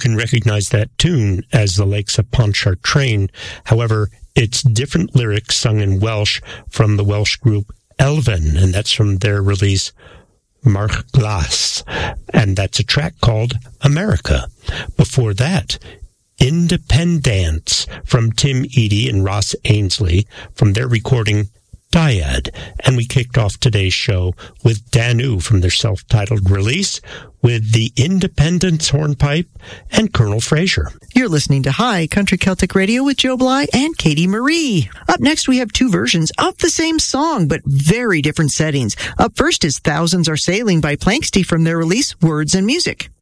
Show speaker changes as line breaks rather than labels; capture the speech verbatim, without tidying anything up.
can recognize that tune as The Lakes of Pontchartrain. However, it's different lyrics sung in Welsh from the Welsh group Elven, and that's from their release March Glas, and that's a track called America. Before that, Independence from Tim Eadie and Ross Ainsley from their recording Dyad. And we kicked off today's show with Danu from their self-titled release with the Independence Hornpipe and Colonel Fraser.
You're listening to High Country Celtic Radio with Joe Bly and Katie Marie. Up next, we have two versions of the same song, but very different settings. Up first is Thousands Are Sailing by Planxty from their release Words and Music.